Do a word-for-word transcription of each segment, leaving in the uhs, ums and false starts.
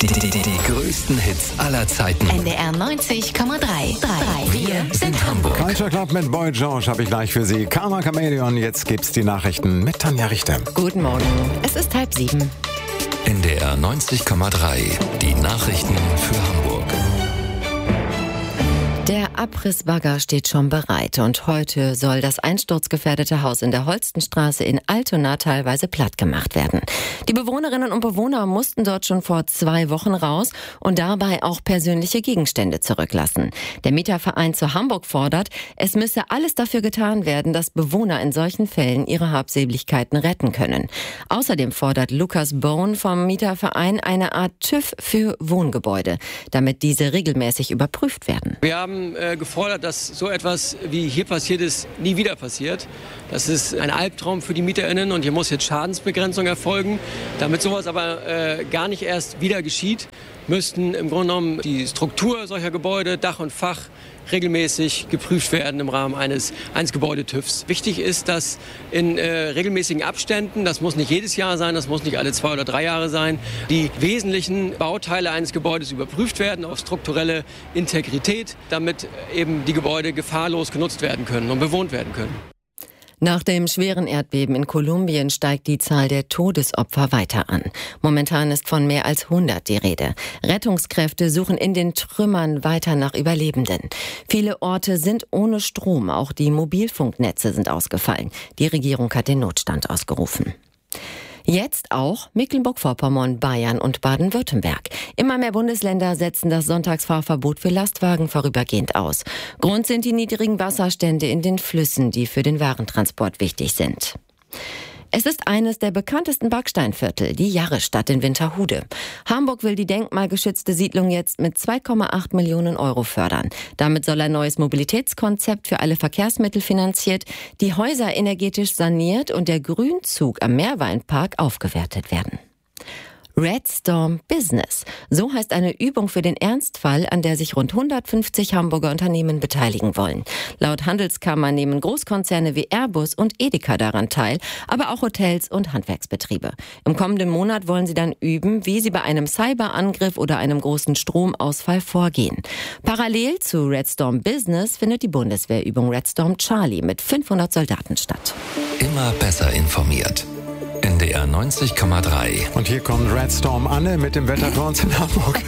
Die, die, die, die größten Hits aller Zeiten. N D R neunzig Komma drei. Wir sind Hamburg. Culture Club mit Boy George habe ich gleich für Sie. Karma Chameleon, jetzt gibt's die Nachrichten mit Tanja Richter. Guten Morgen, es ist halb sieben. N D R neunzig Komma drei. Die Nachrichten für Hamburg. Der Abrissbagger steht schon bereit und heute soll das einsturzgefährdete Haus in der Holstenstraße in Altona teilweise platt gemacht werden. Die Bewohnerinnen und Bewohner mussten dort schon vor zwei Wochen raus und dabei auch persönliche Gegenstände zurücklassen. Der Mieterverein zu Hamburg fordert, es müsse alles dafür getan werden, dass Bewohner in solchen Fällen ihre Habseligkeiten retten können. Außerdem fordert Lukas Bone vom Mieterverein eine Art TÜV für Wohngebäude, damit diese regelmäßig überprüft werden. Wir haben äh, gefordert, dass so etwas, wie hier passiert ist, nie wieder passiert. Das ist ein Albtraum für die MieterInnen und hier muss jetzt Schadensbegrenzung erfolgen. Damit sowas aber äh, gar nicht erst wieder geschieht, müssten im Grunde genommen die Struktur solcher Gebäude, Dach und Fach, regelmäßig geprüft werden im Rahmen eines, eines Gebäude-TÜVs. Wichtig ist, dass in äh, regelmäßigen Abständen, das muss nicht jedes Jahr sein, das muss nicht alle zwei oder drei Jahre sein, die wesentlichen Bauteile eines Gebäudes überprüft werden auf strukturelle Integrität, damit eben die Gebäude gefahrlos genutzt werden können und bewohnt werden können. Nach dem schweren Erdbeben in Kolumbien steigt die Zahl der Todesopfer weiter an. Momentan ist von mehr als hundert die Rede. Rettungskräfte suchen in den Trümmern weiter nach Überlebenden. Viele Orte sind ohne Strom, auch die Mobilfunknetze sind ausgefallen. Die Regierung hat den Notstand ausgerufen. Jetzt auch Mecklenburg-Vorpommern, Bayern und Baden-Württemberg. Immer mehr Bundesländer setzen das Sonntagsfahrverbot für Lastwagen vorübergehend aus. Grund sind die niedrigen Wasserstände in den Flüssen, die für den Warentransport wichtig sind. Es ist eines der bekanntesten Backsteinviertel, die Jarrestadt in Winterhude. Hamburg will die denkmalgeschützte Siedlung jetzt mit zwei Komma acht Millionen Euro fördern. Damit soll ein neues Mobilitätskonzept für alle Verkehrsmittel finanziert, die Häuser energetisch saniert und der Grünzug am Meerweinpark aufgewertet werden. Red Storm Business. So heißt eine Übung für den Ernstfall, an der sich rund hundertfünfzig Hamburger Unternehmen beteiligen wollen. Laut Handelskammer nehmen Großkonzerne wie Airbus und Edeka daran teil, aber auch Hotels und Handwerksbetriebe. Im kommenden Monat wollen sie dann üben, wie sie bei einem Cyberangriff oder einem großen Stromausfall vorgehen. Parallel zu Red Storm Business findet die Bundeswehrübung Red Storm Charlie mit fünfhundert Soldaten statt. Immer besser informiert. N D R neunzig Komma drei. Und hier kommt Red Storm Anne mit dem Wetter für uns in Hamburg.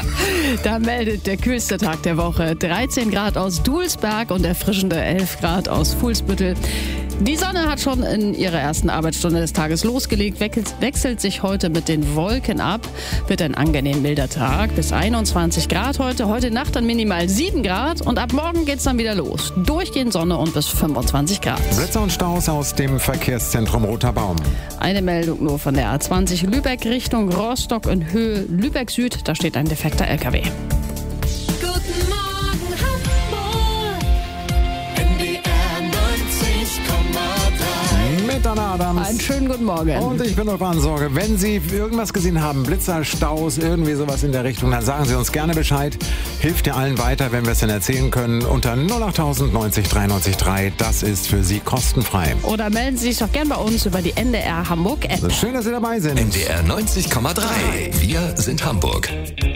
Da meldet der kühlste Tag der Woche dreizehn Grad aus Dulsberg und erfrischende elf Grad aus Fuhlsbüttel. Die Sonne hat schon in ihrer ersten Arbeitsstunde des Tages losgelegt, wechselt sich heute mit den Wolken ab, wird ein angenehm milder Tag, bis einundzwanzig Grad heute, heute Nacht dann minimal sieben Grad und ab morgen geht's dann wieder los. Durchgehend Sonne und bis fünfundzwanzig Grad. Blitzer und Staus aus dem Verkehrszentrum Roter Baum. Eine Meldung nur von der A zwanzig Lübeck Richtung Rostock in Höhe Lübeck Süd, da steht ein defekter L K W. Guten Morgen Hamburg. N D R neunzig Komma drei. Mit Anna Adams. Einen schönen guten Morgen. Und ich bin auf Ansorge. Wenn Sie irgendwas gesehen haben, Blitzer, Staus, irgendwie sowas in der Richtung, dann sagen Sie uns gerne Bescheid. Hilft ja allen weiter, wenn wir es denn erzählen können. Unter null acht neunzig dreiundneunzig drei. Das ist für Sie kostenfrei. Oder melden Sie sich doch gern bei uns über die N D R Hamburg App. Schön, dass Sie dabei sind. N D R neunzig Komma drei. Wir sind Hamburg.